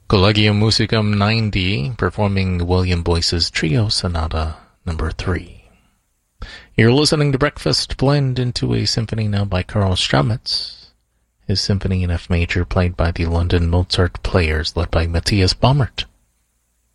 Collegium Musicum 90, performing William Boyce's Trio Sonata No. 3. You're listening to Breakfast Blend into a symphony now by Karl Stramitz. His symphony in F major played by the London Mozart Players led by Matthias Baumert.